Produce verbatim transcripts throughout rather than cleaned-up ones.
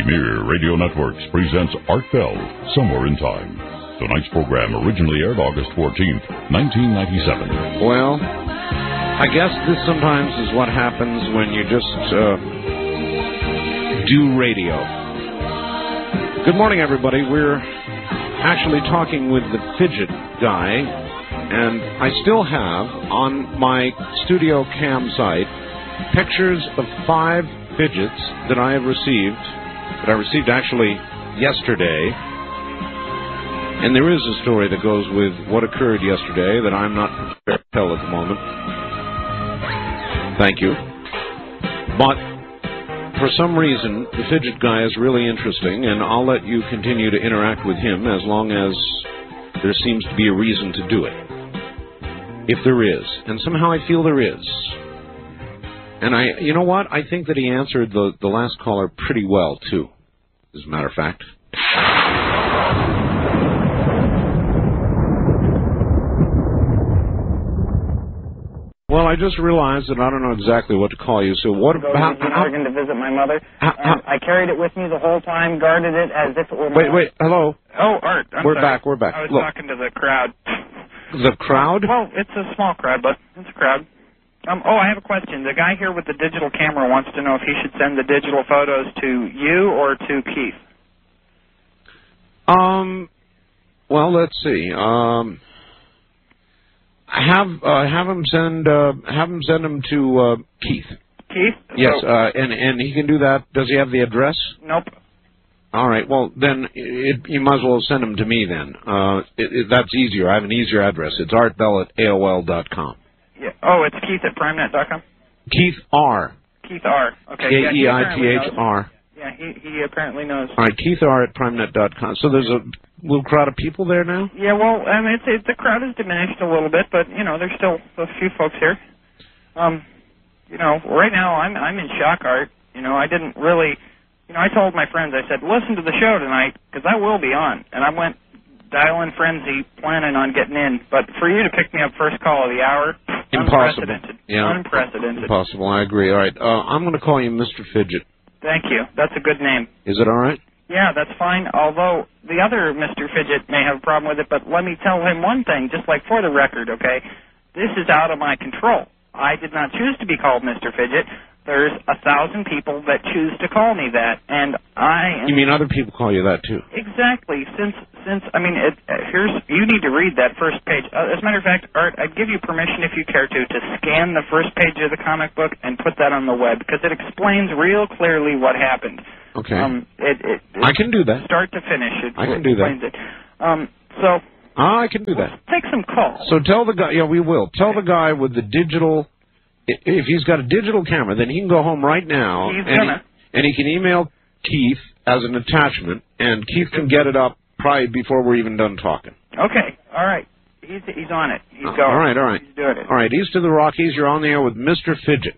Premier Radio Networks presents Art Bell, Somewhere in Time. Tonight's program originally aired August fourteenth, nineteen ninety-seven. Well, I guess this sometimes is what happens when you just uh, do radio. Good morning, everybody. We're actually talking with the Fidget Guy, and I still have on my studio cam site pictures of five fidgets that I have received, that I received actually yesterday. And there is a story that goes with what occurred yesterday that I'm not prepared to tell at the moment. Thank you. But for some reason, the Fidget Guy is really interesting, and I'll let you continue to interact with him as long as there seems to be a reason to do it. If there is. And somehow I feel there is. And I, you know what? I think that he answered the, the last caller pretty well, too, as a matter of fact. Well, I just realized that I don't know exactly what to call you, so what about... I was in Oregon to visit my mother, and I carried it with me the whole time, guarded it as if it were... Wait, wait, hello? Oh, Art, I'm We're sorry. back, we're back. I was Look. talking to the crowd. The crowd? Well, it's a small crowd, but it's a crowd. Um, oh, I have a question. The guy here with the digital camera wants to know if he should send the digital photos to you or to Keith. Um, well, let's see. Um, have uh, have him send uh, have him send them to uh, Keith. Keith? Yes, So, uh, and and he can do that. Does he have the address? nope. All right. Well, then it, you might as well send them to me. Then uh, it, it, that's easier. I have an easier address. It's artbell at A O L dot com. Yeah. Oh, it's Keith at primenet dot com? Keith R. Keith R. Okay. K yeah, he E I T apparently H knows. R. Yeah, he, he apparently knows. All right, Keith R at primenet dot com. So there's a little crowd of people there now? Yeah, well, I mean, it's, it, the crowd has diminished a little bit, but, you know, there's still a few folks here. Um, you know, right now I'm I'm in shock, Art. You know, I didn't really, you know, I told my friends, I said, listen to the show tonight, because I will be on. And I went dial-in frenzy, planning on getting in. But for you to pick me up first call of the hour, Impossible. unprecedented. Yeah. Unprecedented. Impossible, I agree. All right, uh, I'm going to call you Mister Fidget. Thank you. That's a good name. Is it all right? Yeah, that's fine, although the other Mister Fidget may have a problem with it, but let me tell him one thing, just like for the record, okay? This is out of my control. I did not choose to be called Mister Fidget. There's a thousand people that choose to call me that, and I... Am You mean other people call you that, too? Exactly. Since, since I mean, it, uh, here's you need to read that first page. Uh, as a matter of fact, Art, I'd give you permission, if you care to, to scan the first page of the comic book and put that on the web, because it explains real clearly what happened. Okay. Um, it, it, it, I can do that. Start to finish. It I can do that. explains it. Um, so... Ah, I can do that. Let's take some calls. So tell the guy, yeah, we will. Tell the guy with the digital, i- if he's got a digital camera, then he can go home right now. He's and gonna. He, and he can email Keith as an attachment, and Keith can get it up probably before we're even done talking. Okay. All right. He's he's on it. He's Uh, going. all right, all right. He's doing it. All right, east of the Rockies, you're on the air with Mister Fidget.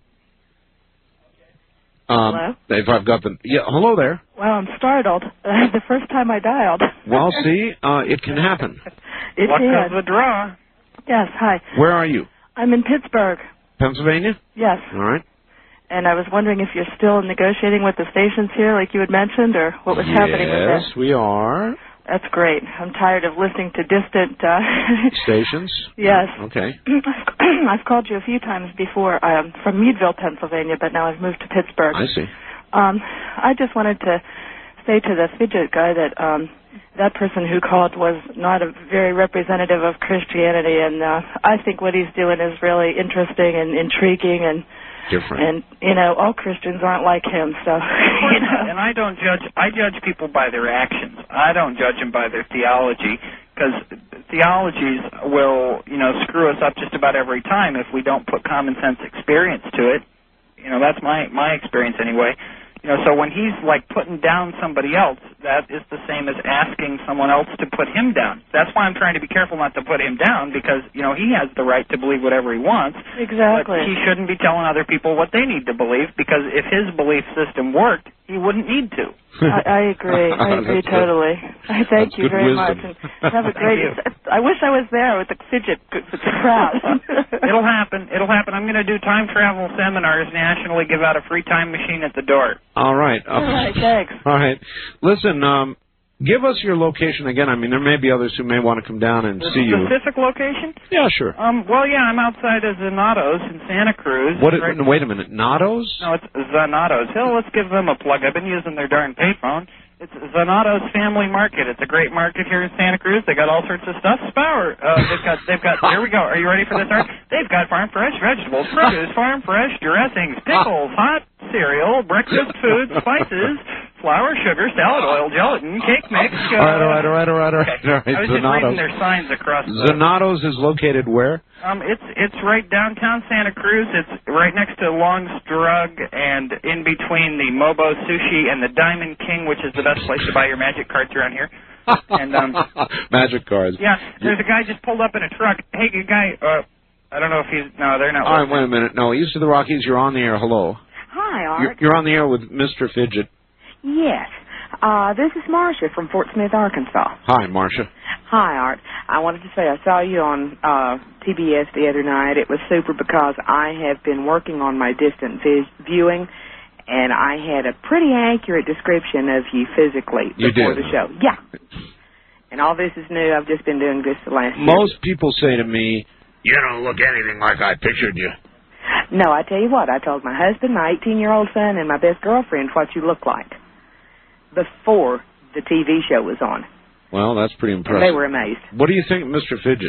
Um, Hello? If I've got the... Yeah, hello there. Well, I'm startled. The first time I dialed. Well, see, uh, it can happen. It Luck did. of the draw. Yes, hi. Where are you? I'm in Pittsburgh. Pennsylvania? Yes. All right. And I was wondering if you're still negotiating with the stations here, like you had mentioned, or what was happening with Yes, that. we are. That's great. I'm tired of listening to distant... Uh, Stations? Yes. Okay. I've called you a few times before. I'm from Meadville, Pennsylvania, but now I've moved to Pittsburgh. I see. Um, I just wanted to say to the Fidget guy that um, that person who called was not a very representative of Christianity, and uh, I think what he's doing is really interesting and intriguing, and Different. and you know all Christians aren't like him, so you know. And I don't judge. I judge people by their actions. I don't judge them by their theology, because theologies will, you know, screw us up just about every time if we don't put common sense experience to it. You know, that's my my experience anyway. You know, so when he's like putting down somebody else, that is the same as asking someone else to put him down. That's why I'm trying to be careful not to put him down, because, you know, he has the right to believe whatever he wants. Exactly. But he shouldn't be telling other people what they need to believe, because if his belief system worked, he wouldn't need to. I, I agree. I agree totally. I thank That's you very wisdom. much. And have a great. I wish I was there with the fidget with the crowd. It'll happen. It'll happen. I'm going to do time travel seminars nationally. Give out a free time machine at the door. All right. All right. Thanks. All right. Listen. Um, Give us your location again. I mean, there may be others who may want to come down and the see you. Specific location? Yeah, sure. Um, well, yeah, I'm outside of Zanotto's in Santa Cruz. What? Is, right? Wait a minute. Notto's? No, it's Zanotto's. Hell, let's give them a plug. I've been using their darn payphone. It's Zanotto's Family Market. It's a great market here in Santa Cruz. They got all sorts of stuff. Spower. Uh, they've got. They've got. Here we go. Are you ready for this, Art? They've got farm fresh vegetables, produce, farm fresh dressings, pickles, hot cereal, breakfast foods, spices, flour, sugar, salad oil, gelatin, cake mix. Uh, all right, all right, all right, all right, all right. Okay. All right. I was just Zanotto's. reading their signs across. The, Zanotto's is located where? Um, it's it's right downtown Santa Cruz. It's right next to Long's Drug and in between the Mobo Sushi and the Diamond King, which is the best place to buy your magic cards around here. And um, magic cards. Yeah, there's a guy just pulled up in a truck. Hey, good guy. Uh, I don't know if he's no, they're not. All right, wait a minute. No, East of the Rockies. You're on the air. Hello. Hi, Art. You're, you're on the air with Mister Fidget. Yes. Uh, this is Marcia from Fort Smith, Arkansas. Hi, Marcia. Hi, Art. I wanted to say I saw you on uh, T B S the other night. It was super because I have been working on my distant vis- viewing, and I had a pretty accurate description of you physically You before did? the show. Yeah. And all this is new. I've just been doing this the last year. Most people say to me, you don't look anything like I pictured you. No, I tell you what. I told my husband, my eighteen-year-old son, and my best girlfriend what you look like before the T V show was on. Well, that's pretty impressive. And they were amazed. What do you think, Mister Fidget?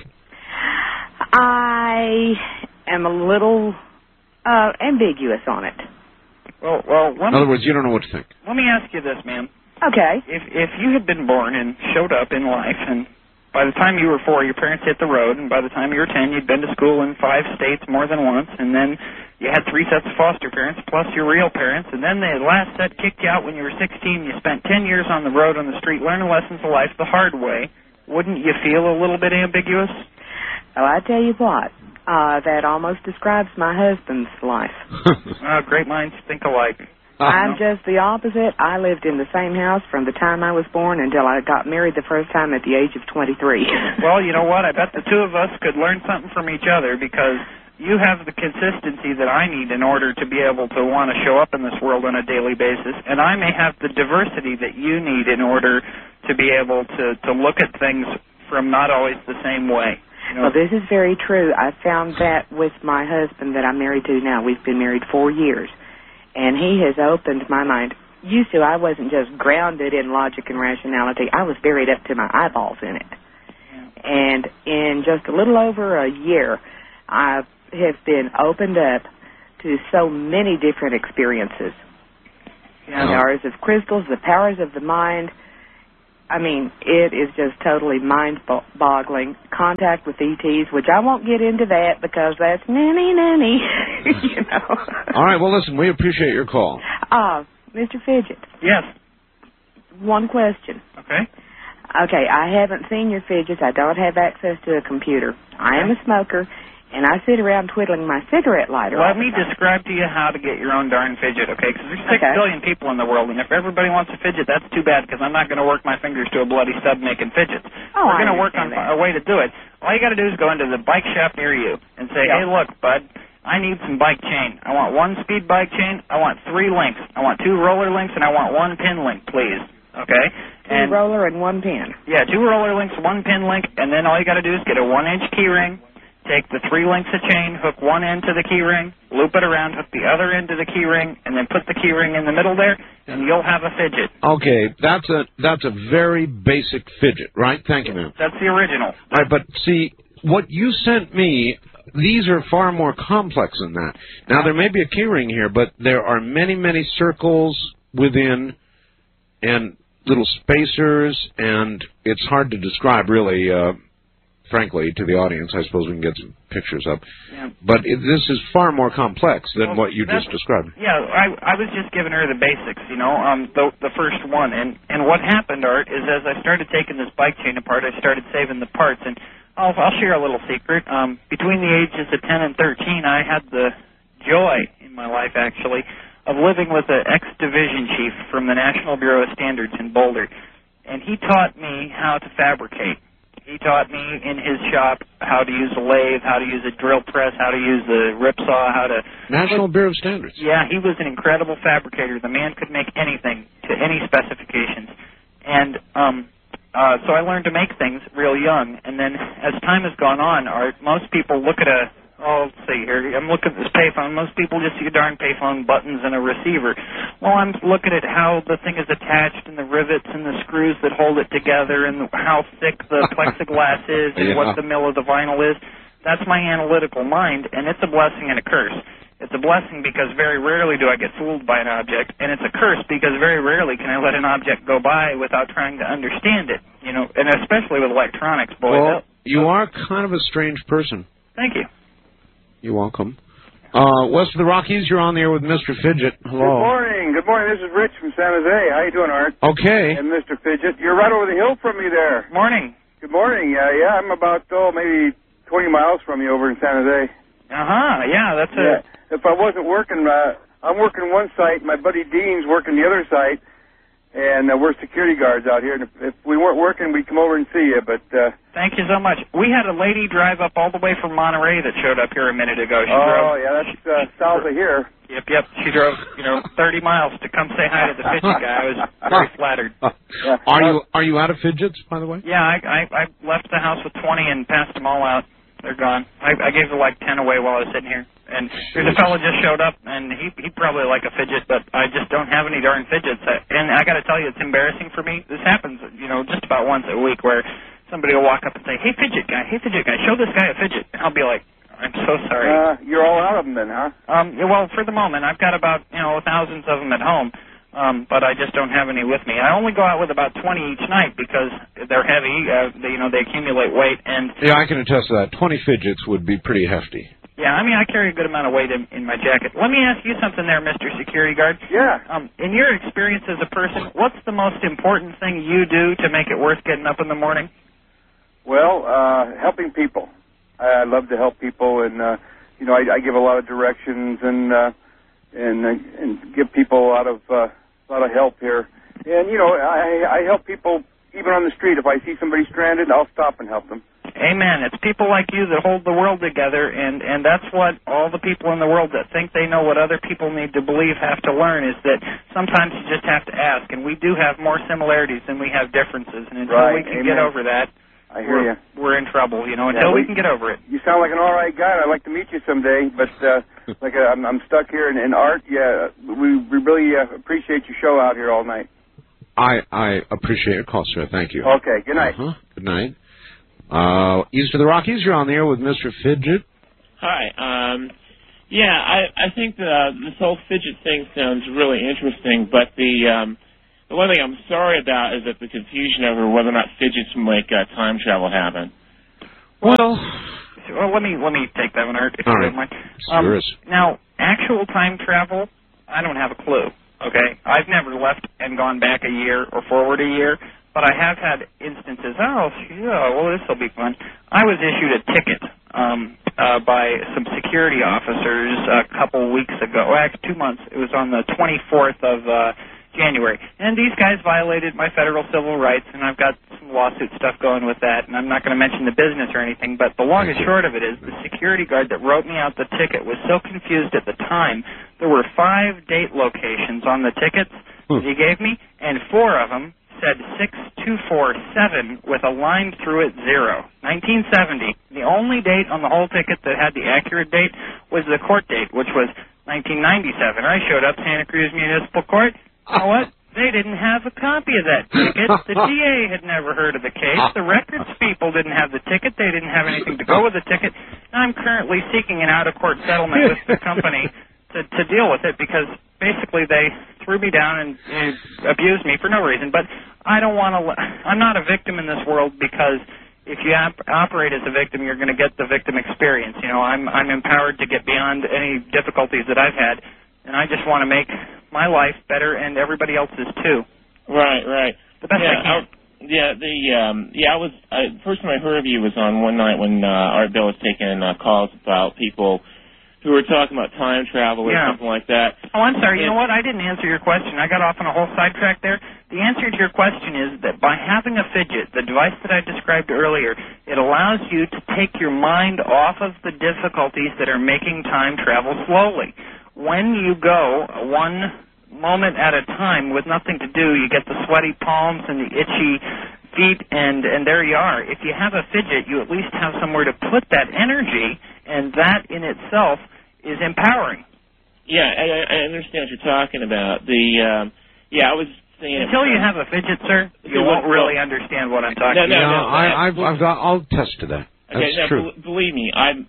I am a little uh, ambiguous on it. Well, well. Let In me, other words, you don't know what to think. let me ask you this, ma'am. Okay. If if you had been born and showed up in life, and by the time you were four, your parents hit the road, and by the time you were ten, you'd been to school in five states more than once, and then you had three sets of foster parents plus your real parents, and then the last set kicked you out when you were sixteen. You spent ten years on the road on the street learning lessons of life the hard way. Wouldn't you feel a little bit ambiguous? Well, I tell you what, uh, that almost describes my husband's life. uh, great minds think alike. I'm just the opposite. I lived in the same house from the time I was born until I got married the first time at the age of twenty-three. Well, you know what? I bet the two of us could learn something from each other because you have the consistency that I need in order to be able to want to show up in this world on a daily basis, and I may have the diversity that you need in order to be able to, to look at things from not always the same way. You know? Well, this is very true. I found that with my husband that I'm married to now. We've been married four years. And he has opened my mind. Used to, I wasn't just grounded in logic and rationality. I was buried up to my eyeballs in it. Yeah. And in just a little over a year, I have been opened up to so many different experiences. Yeah. The powers of crystals, the powers of the mind. I mean, it is just totally mind-boggling. Contact with E Ts, which I won't get into that because that's nanny nanny, you know. All right, well, listen, we appreciate your call. Uh, Mister Fidget. Yes. One question. Okay. Okay, I haven't seen your fidgets. I don't have access to a computer. I am a smoker, and I sit around twiddling my cigarette lighter. Let all me the time. describe to you how to get your own darn fidget, okay? Because there's six Okay. billion people in the world, and if everybody wants a fidget, that's too bad because I'm not going to work my fingers to a bloody stub making fidgets. Oh, We're I going to work on understand that. a way to do it. All you got to do is go into the bike shop near you and say, Yeah. hey, look, bud, I need some bike chain. I want one speed bike chain. I want three links. I want two roller links, and I want one pin link, please. Okay? Two And roller and one pin. yeah, two roller links, one pin link, and then all you got to do is get a one-inch key ring, take the three links of chain, hook one end to the key ring, loop it around, hook the other end to the key ring, and then put the key ring in the middle there, and you'll have a fidget. Okay, that's a that's a very basic fidget, right? Thank you, ma'am. That's the original. All right, but see, what you sent me, these are far more complex than that. Now, there may be a key ring here, but there are many, many circles within and little spacers, and it's hard to describe, really, uh, frankly, to the audience. I suppose we can get some pictures up. Yeah. But it, this is far more complex than Well, what you that's- just described. Yeah, I, I was just giving her the basics, you know, um, the, the first one. And, and what happened, Art, is as I started taking this bike chain apart, I started saving the parts. And I'll, I'll share a little secret. Um, between the ages of ten and thirteen, I had the joy in my life, actually, of living with an ex-division chief from the National Bureau of Standards in Boulder. And he taught me how to fabricate. He taught me in his shop how to use a lathe, how to use a drill press, how to use the rip saw, how to... National Bureau of Standards. Yeah, he was an incredible fabricator. The man could make anything to any specifications. And um, uh, so I learned to make things real young. And then as time has gone on, our, most people look at a... Oh, let's see here. I'm looking at this payphone. Most people just see a darn payphone, buttons, and a receiver. Well, I'm looking at how the thing is attached and the rivets and the screws that hold it together and how thick the plexiglass is and yeah. what the mill of the vinyl is. That's my analytical mind, and it's a blessing and a curse. It's a blessing because very rarely do I get fooled by an object, and it's a curse because very rarely can I let an object go by without trying to understand it. You know, and especially with electronics, boy. Well, you are kind of a strange person. Thank you. You're welcome. Uh, west of the Rockies, you're on the air with Mister Fidget. Hello. Good morning. Good morning. This is Rich from San Jose. How you doing, Art? Okay. And Mister Fidget. You're right over the hill from me there. Morning. Good morning. Yeah, yeah. I'm about, oh, maybe twenty miles from you over in San Jose. Uh-huh. Yeah, that's a... Yeah. If I wasn't working, uh, I'm working one site. My buddy Dean's working the other site. And uh, we're security guards out here. And if, if we weren't working, we'd come over and see you. But uh, thank you so much. We had a lady drive up all the way from Monterey that showed up here a minute ago. She oh, drove, yeah, that's uh, south of here. Yep, yep. She drove, you know, thirty miles to come say hi to the fidget guy. I was very flattered. Yeah. Are you are you out of fidgets, by the way? Yeah, I, I I left the house with twenty and passed them all out. They're gone. I, I gave like ten away while I was sitting here. And there's a fellow just showed up, and he he probably like a fidget, but I just don't have any darn fidgets. And I got to tell you, it's embarrassing for me. This happens, you know, just about once a week where somebody will walk up and say, "Hey, fidget guy, hey, fidget guy, show this guy a fidget." And I'll be like, "I'm so sorry." Uh, you're all out of them then, huh? Um, yeah, well, for the moment, I've got about, you know, thousands of them at home. Um, but I just don't have any with me. I only go out with about twenty each night because they're heavy. Uh, they, you know, they accumulate weight. And yeah, I can attest to that. Twenty fidgets would be pretty hefty. Yeah, I mean, I carry a good amount of weight in, in my jacket. Let me ask you something there, Mister Security Guard. Yeah. Um, in your experience as a person, what's the most important thing you do to make it worth getting up in the morning? Well, uh, helping people. I, I love to help people, and uh, you know, I, I give a lot of directions and uh, and uh, and give people a lot of uh, a lot of help here. And you know, I, I help people even on the street. If I see somebody stranded, I'll stop and help them. Amen. It's people like you that hold the world together, and, and that's what all the people in the world that think they know what other people need to believe have to learn, is that sometimes you just have to ask, and we do have more similarities than we have differences, and until right. we can Amen. get over that, I hear we're, you. we're in trouble, you know, until yeah, we can get over it. You sound like an all right guy, and I'd like to meet you someday, but uh, like uh, I'm, I'm stuck here in, in Art. Yeah, we, we really uh, appreciate your show out here all night. I, I appreciate your call, sir. Thank you. Okay, good night. Uh-huh. Good night. Uh, east of the Rockies, you're on the air with Mister Fidget. Hi. Um, yeah, I, I think the, uh, this whole fidget thing sounds really interesting, but the um, the one thing I'm sorry about is that the confusion over whether or not fidgets make uh, time travel happen. Well, well, let me let me take that one, Art, if all you right. don't mind. Um, now, actual time travel, I don't have a clue. Okay, I've never left and gone back a year or forward a year. But I have had instances, oh, yeah, well, this will be fun. I was issued a ticket um, uh, by some security officers a couple weeks ago, well, actually two months. It was on the twenty-fourth of uh, January. And these guys violated my federal civil rights, and I've got some lawsuit stuff going with that, and I'm not going to mention the business or anything, but the long and short of it is the security guard that wrote me out the ticket was so confused at the time. There were five date locations on the tickets that he gave me, and four of them said six two four seven with a line through it zero. nineteen seventy. The only date on the whole ticket that had the accurate date was the court date, which was nineteen ninety-seven. I showed up Santa Cruz Municipal Court. You know what? They didn't have a copy of that ticket. The D A had never heard of the case. The records people didn't have the ticket. They didn't have anything to go with the ticket. I'm currently seeking an out-of-court settlement with the company to, to deal with it because basically they threw me down and, and abused me for no reason. But I don't want to. I'm not a victim in this world because if you op- operate as a victim, you're going to get the victim experience. You know, I'm I'm empowered to get beyond any difficulties that I've had, and I just want to make my life better and everybody else's too. Right, right. The best yeah, I can. I, yeah, the um, yeah. I was I, first time I heard of you was on one night when uh, Art Bell was taking uh, calls about people who were talking about time travel or Yeah. something like that. Oh, I'm sorry. You And- know what? I didn't answer your question. I got off on a whole sidetrack there. The answer to your question is that by having a fidget, the device that I described earlier, it allows you to take your mind off of the difficulties that are making time travel slowly. When you go one moment at a time with nothing to do, you get the sweaty palms and the itchy feet, and, and there you are. If you have a fidget, you at least have somewhere to put that energy, and that in itself is empowering. Yeah, I, I understand what you're talking about. The um, yeah, I was saying Until it, you have a fidget, sir, you won't really understand what I'm talking No, no, about. no, Yeah, I, I've, I've got. I'll test to that. That's Okay, now, true. bel- believe me, I'm,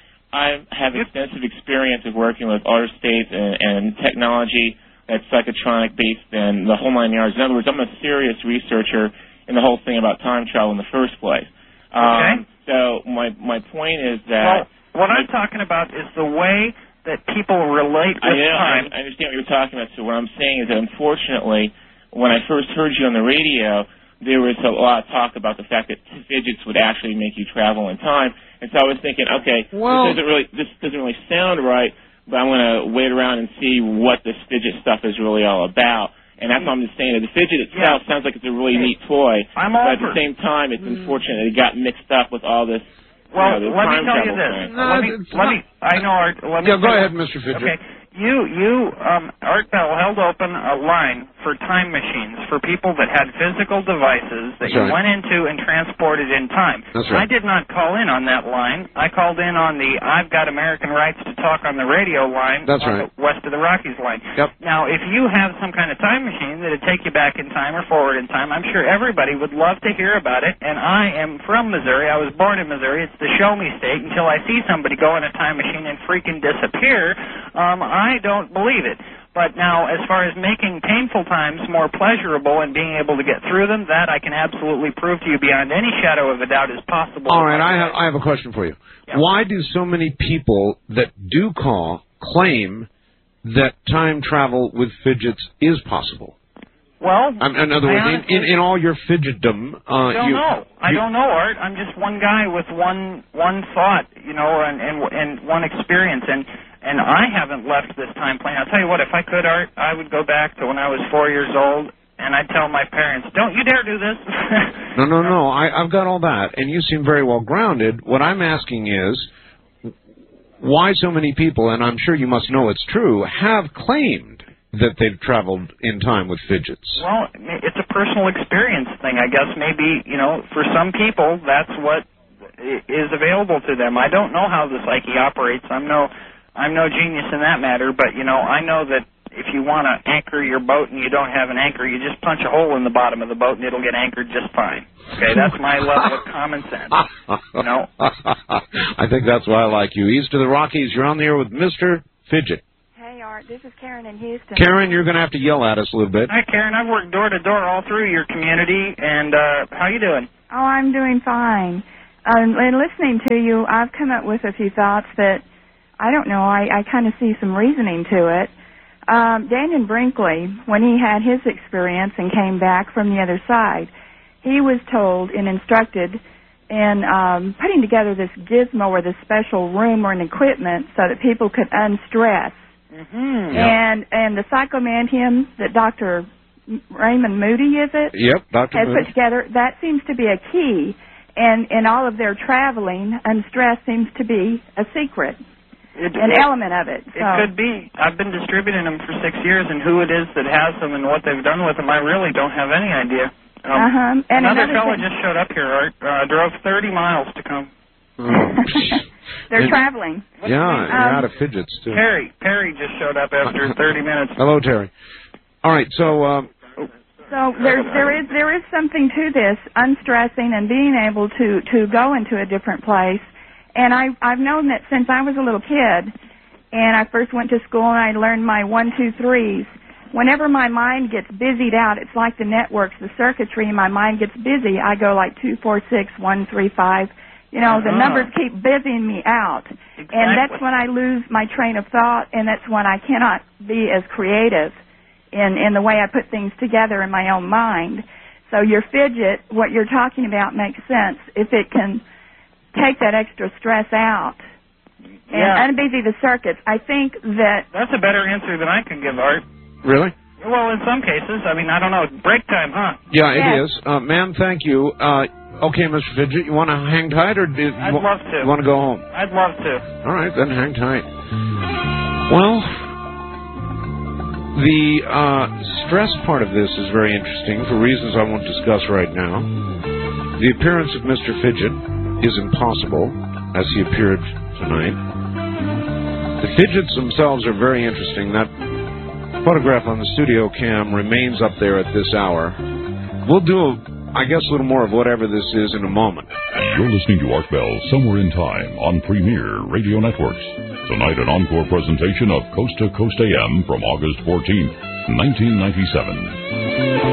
I have extensive experience of working with other states and, and technology that's psychotronic based and the whole nine yards. In other words, I'm a serious researcher in the whole thing about time travel in the first place. Um, Okay. So my my point is that Well, what I'm talking about is the way that people relate I, with know, time. I, I understand what you're talking about. So what I'm saying is that unfortunately, when I first heard you on the radio, there was a lot of talk about the fact that fidgets would actually make you travel in time, and so I was thinking, okay, Well- this doesn't really this doesn't really sound right, but I'm going to wait around and see what this fidget stuff is really all about. And that's what I'm just saying. That the fidget itself Yeah. sounds like it's a really neat toy, I'm but at over. the same time, it's unfortunate that it got mixed up with all this. Well, you know, the let me time tell you travel this. thing. No, let me, it's let not- me, I know, Art. Let me Yeah, go say- ahead, Mister Fidget. Okay. You, you, um, Art Bell held open a line for time machines for people that had physical devices that That's you right. went into and transported in time. That's right. I did not call in on that line. I called in on the I've got American rights to talk on the radio line. That's on right. the west of the Rockies line. Yep. Now, if you have some kind of time machine that would take you back in time or forward in time, I'm sure everybody would love to hear about it. And I am from Missouri. I was born in Missouri. It's the show me state. Until I see somebody go in a time machine and freaking disappear, um, I don't believe it. But now, as far as making painful times more pleasurable and being able to get through them, that I can absolutely prove to you beyond any shadow of a doubt is possible. All right, I have, I have a question for you. Yeah. Why do so many people that do call claim that time travel with fidgets is possible? Well, Um, in other I words, in, honestly- in, in all your fidgetdom, uh, I don't you, know. I you- don't know, Art. I'm just one guy with one one thought, you know, and and, and one experience, and and I haven't left this time plane. I'll tell you what, if I could, Art, I would go back to when I was four years old, and I'd tell my parents, "Don't you dare do this." No, no, no. I, I've got all that, and you seem very well grounded. What I'm asking is, why so many people, and I'm sure you must know it's true, have claimed that they've traveled in time with fidgets? Well, it's a personal experience thing, I guess. Maybe, you know, for some people, that's what i- is available to them. I don't know how the psyche operates. I'm no, I'm no genius in that matter, but, you know, I know that if you want to anchor your boat and you don't have an anchor, you just punch a hole in the bottom of the boat and it'll get anchored just fine. Okay, that's my level of common sense. You know? I think that's why I like you. East of the Rockies, you're on the air with Mister Fidget. Hey, Art, this is Karen in Houston. Karen, you're going to have to yell at us a little bit. Hi, Karen. I've worked door to door all through your community, and uh, how you doing? Oh, I'm doing fine. Um, and listening to you, I've come up with a few thoughts that, I don't know, I, I kind of see some reasoning to it. Um, Daniel Brinkley, when he had his experience and came back from the other side, he was told and instructed in um, putting together this gizmo or this special room or an equipment so that people could unstress. Mm-hmm. And and the psychomantium that Doctor Raymond Moody, is it? Yep, Doctor has Moody. put together, that seems to be a key. And in all of their traveling, unstress seems to be a secret, It, an it, element of it. It So, could be. I've been distributing them for six years, and who it is that has them and what they've done with them, I really don't have any idea. Um, uh-huh. And another, another fellow thing- just showed up here, Art. Uh, drove thirty miles to come. they're And- traveling. Yeah, you're Um, out of fidgets, too. Perry. Perry just showed up after thirty minutes. Hello, Terry. All right, so... Uh, So there, there is there is something to this, unstressing and being able to, to go into a different place. And I, I've known that since I was a little kid, and I first went to school and I learned my one, two, threes. Whenever my mind gets busied out, it's like the networks, the circuitry, my mind gets busy. I go like two, four, six, one, three, five. You know, the Uh-huh. numbers keep busying me out. Exactly. And that's when I lose my train of thought, and that's when I cannot be as creative in, in the way I put things together in my own mind. So your fidget, what you're talking about makes sense if it can take that extra stress out. and Yeah. unbusy the circuits. I think that... That's a better answer than I can give, Art. Really? Well, in some cases. I mean, I don't know. Break time, huh? Yeah, it Yes. is. Uh, ma'am, thank you. Uh, okay, Mister Fidget, you want to hang tight, or do you, I'd wa- love to. you want to go home? I'd love to. All right, then hang tight. Well, the uh, stress part of this is very interesting for reasons I won't discuss right now. The appearance of Mister Fidget is impossible, as he appeared tonight. The fidgets themselves are very interesting. That photograph on the studio cam remains up there at this hour. We'll do, a, I guess, a little more of whatever this is in a moment. You're listening to Art Bell Somewhere in Time on Premier Radio Networks. Tonight, an encore presentation of Coast to Coast A M from August fourteenth, nineteen ninety-seven.